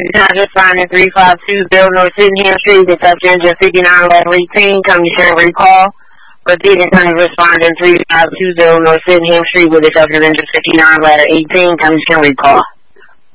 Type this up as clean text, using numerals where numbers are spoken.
Times responding 3520 North Sydenham Street, the subject is 59 letter 18, come to share recall. Repeating Times responding 3520 North Sydenham Street with the subject is 59 letter 18, come to share recall.